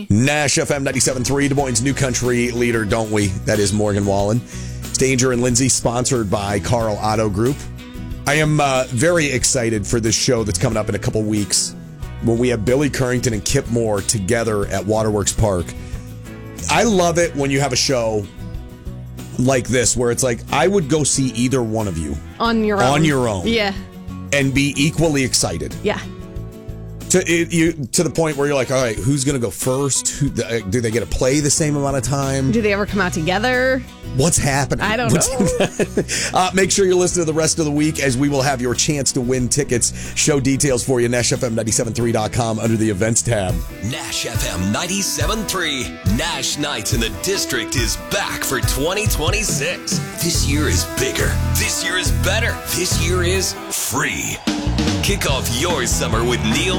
Nash FM 97.3, Des Moines' new country leader, don't we? That is Morgan Wallen. It's Danger and Lindsay, sponsored by Carl Auto Group. I am very excited for this show that's coming up in a couple weeks when we have Billy Currington and Kip Moore together at Waterworks Park. I love it when you have a show like this where it's like, I would go see either one of you. On your own. Yeah. And be equally excited. Yeah. To the point where you're like, all right, who's going to go first? Do they get to play the same amount of time? Do they ever come out together? What's happening? I don't know. Make sure you listen to the rest of the week as we will have your chance to win tickets. Show details for you, NashFM973.com under the events tab. Nash FM 97.3. Nash Nights in the District is back for 2026. This year is bigger. This year is better. This year is free. Kick off your summer with Neil